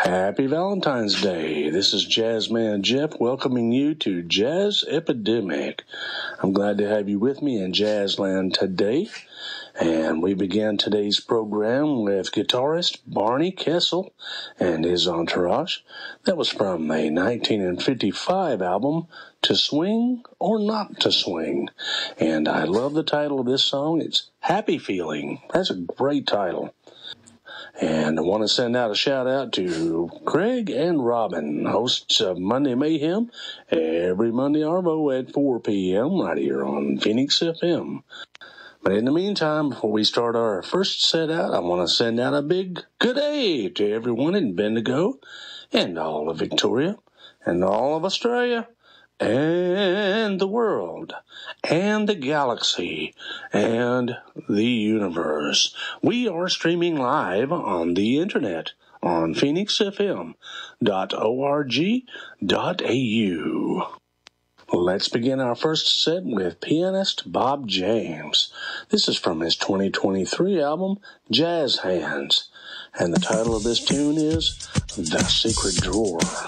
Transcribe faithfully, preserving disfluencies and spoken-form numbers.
Happy Valentine's Day. This is Jazzman Jeff welcoming you to Jazz Epidemic. I'm glad to have you with me in Jazzland today. And we begin today's program with guitarist Barney Kessel and his entourage. That was from a nineteen fifty-five album, To Swing or Not to Swing. And I love the title of this song. It's Happy Feeling. That's a great title. And I want to send out a shout out to Craig and Robin, hosts of Monday Mayhem, every Monday Arvo at four p.m. right here on Phoenix F M. But in the meantime, before we start our first set out, I want to send out a big good day to everyone in Bendigo and all of Victoria and all of Australia and the world and the galaxy and the universe. We are streaming live on the internet on phoenix f m dot org dot a u. Let's begin our first set with pianist Bob James. This is from his twenty twenty-three album, Jazz Hands, and the title of this tune is The Secret Drawer.